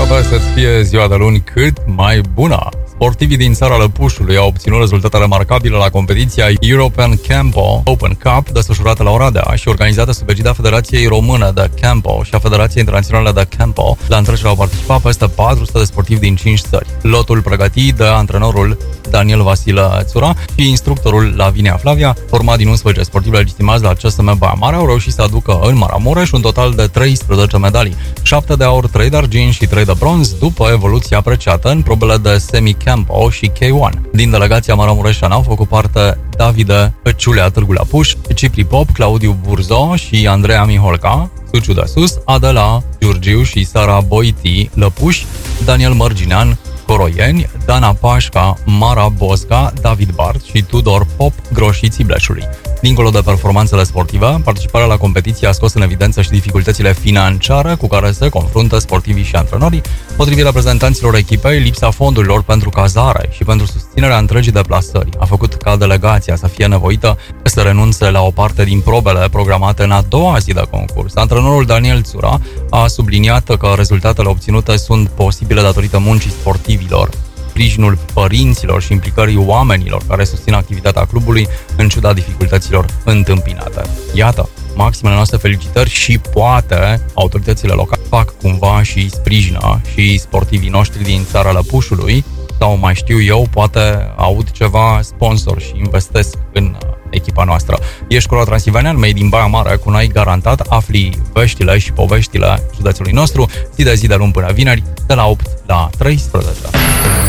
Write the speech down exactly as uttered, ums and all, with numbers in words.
aproape să fie ziua de luni cât mai bună. Sportivii din țara Lăpușului au obținut rezultate remarcabile la competiția European Campo Open Cup, desfășurată la Oradea și organizată sub egida Federației Române de Campo și a Federației Internaționale de Campo. La întrecere au participat peste patru sute de sportivi din cinci țări. Lotul pregătit de antrenorul Daniel Vasile Țura și instructorul Lavinia Flavia, format din unsprezece sportivi legitimați la C S M Baia Mare, au reușit să aducă în Maramureș un total de treisprezece medalii, șapte de aur, trei de argint și trei de bronz, după evoluția apreciată în probele de semi-campo și K unu. Din delegația maramureșeană au făcut parte Davide Ciulea Târgu Lapuș, Cipri Pop, Claudiu Burzo și Andreea Miholca, Suciu de Sus, Adela Giurgiu și Sara Boiti Lăpuș, Daniel Mărginean Coroieni, Dana Pașca, Mara Bosca, David Bart și Tudor Pop Groșiții Bleșului. Dincolo de performanțele sportive, participarea la competiție a scos în evidență și dificultățile financiare cu care se confruntă sportivii și antrenorii. Potrivit reprezentanților echipei, lipsa fondurilor pentru cazare și pentru susținerea întregii deplasări a făcut ca delegația să fie nevoită să renunțe la o parte din probele programate în a doua zi de concurs. Antrenorul Daniel Țura a subliniat că rezultatele obținute sunt posibile datorită muncii sportivilor, sprijinul părinților și implicării oamenilor care susțin activitatea clubului în ciuda dificultăților întâmpinate. Iată, maximele noastre felicitări și poate autoritățile locale fac cumva și sprijină și sportivii noștri din țara Lăpușului sau mai știu eu, poate aud ceva sponsor și investesc în echipa noastră. Ești Cura Transilvanean, mei din Baia Mare, cu noi garantat afli veștile și poveștile județului nostru zi de zi de luni până vineri, de la opt la treisprezece.